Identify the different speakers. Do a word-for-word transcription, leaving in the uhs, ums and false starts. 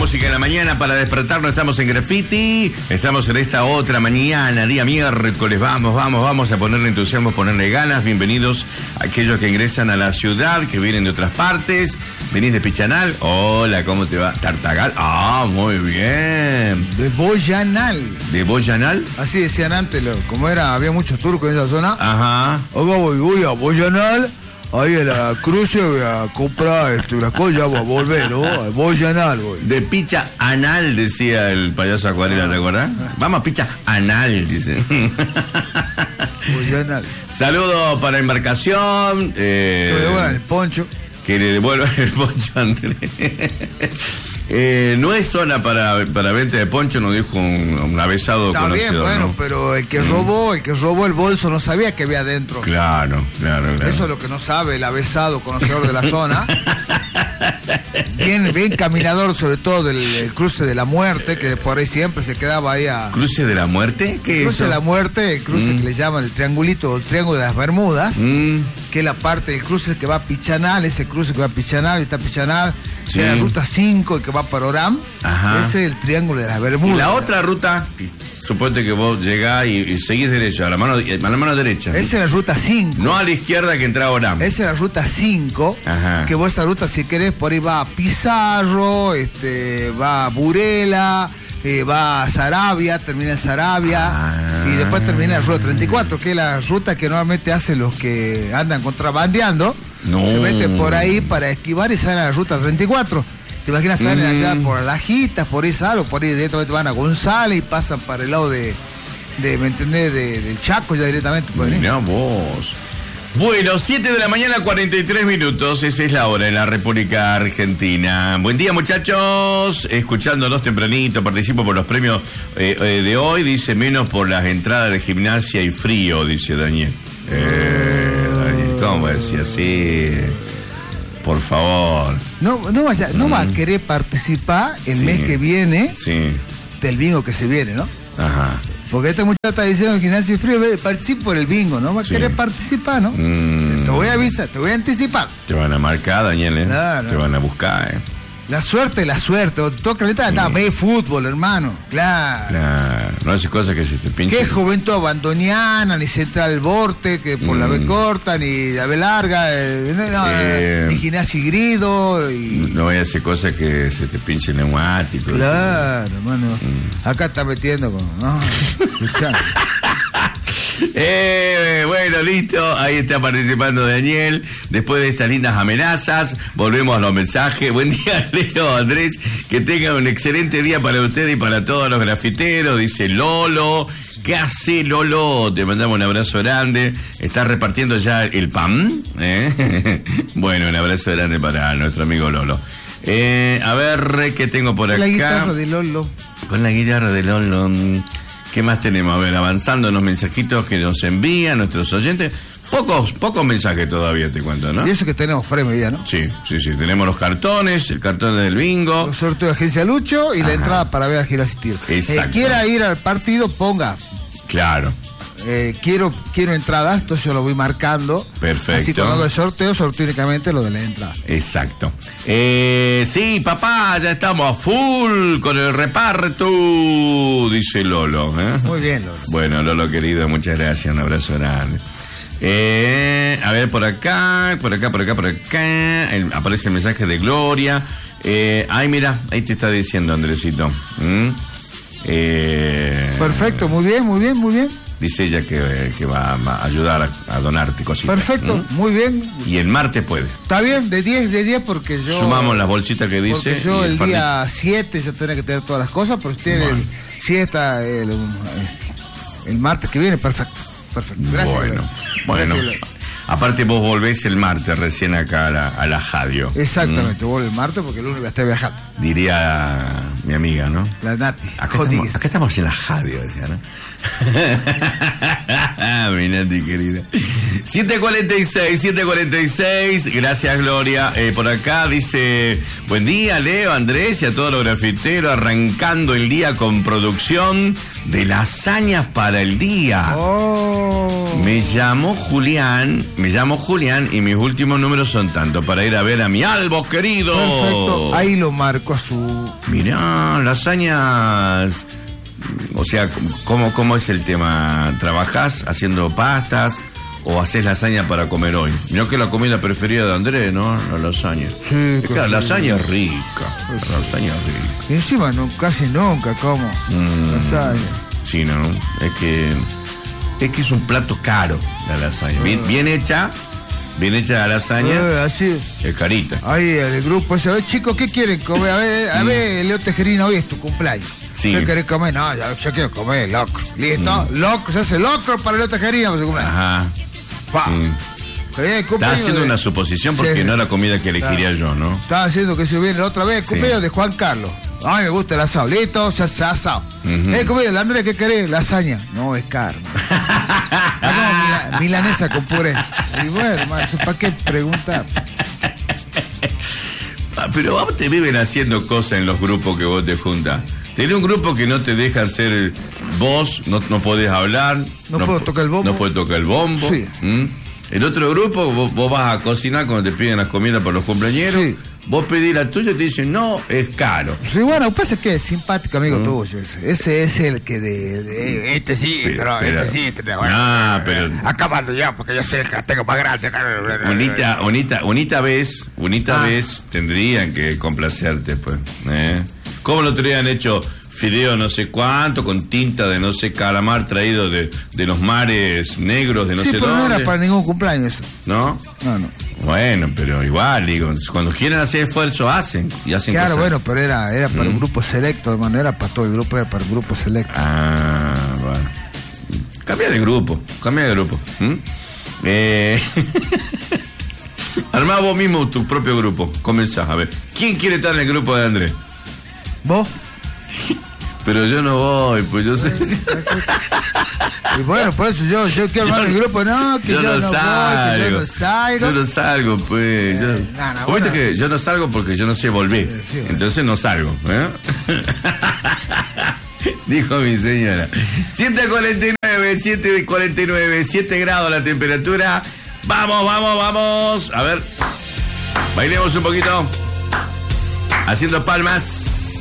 Speaker 1: música en la mañana para despertarnos. Estamos en Graffiti, estamos en esta otra mañana, día miércoles. Vamos, vamos, vamos a ponerle entusiasmo, ponerle ganas. Bienvenidos a aquellos que ingresan a la ciudad, que vienen de otras partes. ¿Venís de Pichanal? Hola, ¿cómo te va? ¿Tartagal? Ah, muy bien.
Speaker 2: De Boyanal.
Speaker 1: ¿De Boyanal?
Speaker 2: Así decían antes, lo, como era, había muchos turcos en esa zona.
Speaker 1: Ajá.
Speaker 2: Acá voy, voy a Boyanal. Ahí a la cruce voy a comprar este, una cosa, voy a volver, ¿no? A Boyanal, voy.
Speaker 1: De Picha Anal, decía el payaso Acuarela, ¿te acordás? Vamos a Picha Anal, dice.
Speaker 2: Boyanal.
Speaker 1: Saludos para embarcación. Eh,
Speaker 2: Que me devuelvan el poncho.
Speaker 1: Que le devuelvan el poncho a Andrés. Eh, no es zona para, para venta de poncho, nos dijo un, un avesado
Speaker 2: Está
Speaker 1: conocido.
Speaker 2: bien, bueno,
Speaker 1: ¿no?
Speaker 2: pero el que robó, el que robó el bolso no sabía que había adentro.
Speaker 1: Claro, claro, claro.
Speaker 2: Eso es lo que no sabe el avesado conocedor de la zona. Bien, bien caminador, sobre todo del el cruce de la muerte, que por ahí siempre se quedaba ahí a...
Speaker 1: ¿Cruce de la muerte? ¿Qué
Speaker 2: El
Speaker 1: es
Speaker 2: cruce
Speaker 1: eso?
Speaker 2: de la muerte, el cruce
Speaker 1: Mm.
Speaker 2: que le llaman el triangulito, el triángulo de las Bermudas,
Speaker 1: Mm,
Speaker 2: que es la parte del cruce que va a Pichanal, ese cruce que va a Pichanal, y está Pichanal,
Speaker 1: Sí.
Speaker 2: que es la ruta cinco que va para Oram.
Speaker 1: Ajá.
Speaker 2: Ese es el triángulo de las
Speaker 1: y
Speaker 2: Bermudas.
Speaker 1: la otra ruta, suponte que vos llegás y, y seguís derecho, a la mano, a la mano derecha.
Speaker 2: Esa es la ruta cinco.
Speaker 1: No a la izquierda que entra a Oram.
Speaker 2: Esa es la ruta cinco,
Speaker 1: Ajá.
Speaker 2: que vos esa ruta, si querés, por ahí va a Pizarro, este, va a Burela, eh, va a Sarabia, termina en Sarabia,
Speaker 1: Ah.
Speaker 2: y después termina en la ruta treinta y cuatro, que es la ruta que normalmente hacen los que andan contrabandeando.
Speaker 1: No.
Speaker 2: Se meten por ahí para esquivar y salen a la ruta treinta y cuatro. ¿Te imaginas? Salen
Speaker 1: Mm.
Speaker 2: allá por Lajitas, por ahí salen, o por ahí directamente van a González y pasan para el lado de, de ¿me entendés? De, del Chaco ya directamente. Por ahí.
Speaker 1: Mirá vos. Bueno, siete de la mañana, cuarenta y tres minutos. Esa es la hora en la República Argentina. Buen día, muchachos. Escuchándonos tempranito, participo por los premios eh, eh, de hoy. Dice, menos por las entradas de gimnasia y frío, dice Daniel. Eh, Daniel, ¿cómo decía así? Por favor.
Speaker 2: No, no, vaya, no
Speaker 1: Mm.
Speaker 2: va a querer participar el
Speaker 1: Sí.
Speaker 2: mes que viene
Speaker 1: Sí.
Speaker 2: del bingo que se viene, ¿no?
Speaker 1: Ajá.
Speaker 2: Porque este muchacho está diciendo gimnasia y frío, ve, participo por el bingo, ¿no? Va a
Speaker 1: Sí.
Speaker 2: querer participar, ¿no?
Speaker 1: Mm.
Speaker 2: Te voy a avisar, te voy a anticipar.
Speaker 1: Te van a marcar, Daniel, ¿eh?
Speaker 2: Claro.
Speaker 1: Te van a buscar, ¿eh?
Speaker 2: La suerte, la suerte. O toca letra, anda, ve fútbol, hermano. Claro.
Speaker 1: Claro. No hace cosas que se te pinchen.
Speaker 2: Qué juventud abandoniana, ni central Borte, que por la
Speaker 1: Mm.
Speaker 2: B corta, ni la B larga, eh, no, no,
Speaker 1: Eh.
Speaker 2: ni gimnasia y grido. Y...
Speaker 1: No vayas a hacer cosas que se te pinchen neumáticos.
Speaker 2: Claro, hermano.
Speaker 1: Mm.
Speaker 2: Acá está metiendo con. No, escuchá.
Speaker 1: Eh, bueno, listo. Ahí está participando Daniel. Después de estas lindas amenazas, volvemos a los mensajes. Buen día, Leo, Andrés. Que tengan un excelente día para usted y para todos los grafiteros. Dice Lolo. ¿Qué hace, Lolo? Te mandamos un abrazo grande. ¿Estás repartiendo ya el pan? ¿Eh? Bueno, un abrazo grande para nuestro amigo Lolo. Eh, a ver, ¿qué tengo por acá?
Speaker 2: La guitarra de Lolo.
Speaker 1: Con la guitarra de Lolo. ¿Qué más tenemos? A ver, avanzando en los mensajitos que nos envían nuestros oyentes. Pocos, pocos mensajes todavía, te cuento, ¿no?
Speaker 2: Y eso que tenemos premio ya, ¿no?
Speaker 1: Sí, sí, sí. Tenemos los cartones, el cartón del bingo.
Speaker 2: El sorteo de Agencia Lucho y
Speaker 1: Ajá.
Speaker 2: la entrada para ver a Girasistir.
Speaker 1: Exacto.
Speaker 2: Eh, quiera ir al partido, ponga.
Speaker 1: Claro.
Speaker 2: Eh, quiero quiero entradas, entonces yo lo voy marcando.
Speaker 1: Perfecto.
Speaker 2: Así cuando hago el sorteo, sorteo únicamente lo de la entrada.
Speaker 1: Exacto. Eh, sí, papá, ya estamos a full con el reparto, dice Lolo. ¿eh?
Speaker 2: Muy bien, Lolo.
Speaker 1: Bueno, Lolo querido, muchas gracias, un abrazo grande. Eh, a ver, por acá, por acá, por acá, por acá, el- aparece el mensaje de Gloria. Eh, ay, mira, ahí te está diciendo Andresito. ¿Mm? Eh,
Speaker 2: Perfecto, muy bien, muy bien, muy bien.
Speaker 1: Dice ella que, que va a ayudar a, a donarte cositas.
Speaker 2: Perfecto,
Speaker 1: ¿Mm?
Speaker 2: muy bien.
Speaker 1: Y el martes puede.
Speaker 2: Está bien, de diez, de diez porque yo...
Speaker 1: Sumamos las bolsitas que dice.
Speaker 2: Porque yo
Speaker 1: y
Speaker 2: el
Speaker 1: par-
Speaker 2: día siete ya tendré que tener todas las cosas, pero usted
Speaker 1: Bueno.
Speaker 2: el siete, el, el martes que viene, perfecto. Perfecto. Gracias.
Speaker 1: Bueno,
Speaker 2: Lolo.
Speaker 1: bueno.
Speaker 2: Gracias, Lolo.
Speaker 1: Aparte vos volvés el martes recién acá a la, a la radio.
Speaker 2: Exactamente, vuelvo el martes porque el lunes voy a estar viajando.
Speaker 1: Diría mi amiga, ¿no?
Speaker 2: La Nati.
Speaker 1: Acá estamos, acá estamos en la radio, decía, ¿no? Mi Nati querida. siete cuarenta y seis, siete cuarenta y seis. Gracias, Gloria. Eh, por acá dice: buen día, Leo, Andrés y a todos los grafiteros, arrancando el día con producción de lasañas para el día.
Speaker 2: Oh.
Speaker 1: Me llamo Julián, me llamo Julián y mis últimos números son tanto para ir a ver a mi Albo querido.
Speaker 2: Perfecto, ahí lo marco a su...
Speaker 1: Mirá, lasañas. O sea, ¿cómo, cómo es el tema? ¿Trabajás haciendo pastas o haces lasaña para comer hoy? Mirá que la comida preferida de Andrés, ¿no? La lasaña.
Speaker 2: Sí,
Speaker 1: es que la lasaña es rica. La lasaña es rica.
Speaker 2: Y encima no, casi nunca como
Speaker 1: Mm,
Speaker 2: lasaña.
Speaker 1: Sí, no. Es que es que es un plato caro la lasaña. Bien, bien hecha, bien hecha la lasaña.
Speaker 2: Eh, así.
Speaker 1: Es carita.
Speaker 2: Ahí el grupo ese, "Oye, chicos, ¿qué quieren comer? A ver, a ver, Leo Tejerina, hoy es tu cumpleaños.
Speaker 1: Sí.
Speaker 2: ¿Qué querés comer? No, yo, yo quiero comer locro. Listo, locro, se hace locro para Leo Tejerina para su cumpleaños.
Speaker 1: Ajá.
Speaker 2: Pa.
Speaker 1: Sí.
Speaker 2: Eh,
Speaker 1: Está
Speaker 2: cumpleaños
Speaker 1: haciendo
Speaker 2: de-
Speaker 1: una suposición porque
Speaker 2: Sí.
Speaker 1: no es la comida que elegiría yo, ¿no?
Speaker 2: Estaba haciendo que se viene la otra vez,
Speaker 1: Sí.
Speaker 2: cumpleaños de Juan Carlos. Ay, me gusta el asado. Listo, se hace asado.
Speaker 1: Ujú.
Speaker 2: Eh, cumpleaños de Andrés, ¿qué querés? Lasaña. No, es carne. Ah, no, mila- milanesa con puré. Y bueno, macho, ¿para qué preguntar?
Speaker 1: Ah, pero vos te viven haciendo cosas en los grupos que vos te juntas. Tenés un grupo que no te dejan ser vos, no, no podés hablar.
Speaker 2: No puedo tocar el bombo.
Speaker 1: No puedes tocar el bombo.
Speaker 2: Sí.
Speaker 1: ¿Mm? El otro grupo, vos, vos vas a cocinar cuando te piden las comidas por los cumpleañeros.
Speaker 2: Sí.
Speaker 1: Vos pedís la tuya y te dicen, no, es caro.
Speaker 2: Sí, bueno, pasa que es simpático amigo
Speaker 1: Mm.
Speaker 2: tuyo ese. Ese es el que de... de- este sí,
Speaker 1: Pero-
Speaker 2: pero,
Speaker 1: pero-
Speaker 2: este sí, este bueno,
Speaker 1: Ah, pero-
Speaker 2: acabando ya, porque yo sé que la tengo más grande.
Speaker 1: Unita, unita, unita vez, unita
Speaker 2: Ah.
Speaker 1: vez tendrían que complacerte, pues. ¿eh? ¿Cómo lo tenían hecho fideo no sé cuánto, con tinta de no sé calamar traído de, de los mares negros de no
Speaker 2: Sí,
Speaker 1: sé
Speaker 2: pero
Speaker 1: dónde?
Speaker 2: no era para ningún cumpleaños eso.
Speaker 1: ¿No?
Speaker 2: No, no.
Speaker 1: Bueno, pero igual, digo, cuando quieren hacer esfuerzo, hacen. Y hacen
Speaker 2: Claro,
Speaker 1: cosas.
Speaker 2: bueno, pero era, era para
Speaker 1: Mm.
Speaker 2: un grupo selecto, hermano, no era para todo el grupo, era para el grupo selecto.
Speaker 1: Ah, bueno. Cambia de grupo, cambia de grupo. ¿Mm? Eh... Armá vos mismo tu propio grupo. Comenzás, a ver. ¿Quién quiere estar en el grupo de Andrés?
Speaker 2: ¿Vos?
Speaker 1: Pero yo no voy, pues yo sé.
Speaker 2: Y bueno, por eso yo, yo quiero armar
Speaker 1: Yo-
Speaker 2: el grupo, no, que
Speaker 1: yo,
Speaker 2: yo,
Speaker 1: no
Speaker 2: no
Speaker 1: salgo.
Speaker 2: voy, que yo no salgo.
Speaker 1: Yo no salgo, pues. Yo...
Speaker 2: Eh, no, no,
Speaker 1: ¿Vos
Speaker 2: bueno.
Speaker 1: viste que yo no salgo porque yo no sé volver?
Speaker 2: Eh, sí, bueno.
Speaker 1: Entonces no salgo, ¿eh? Dijo mi señora. siete cuarenta y nueve, siete cuarenta y nueve, siete grados la temperatura. Vamos, vamos, vamos. A ver. Bailemos un poquito. Haciendo palmas.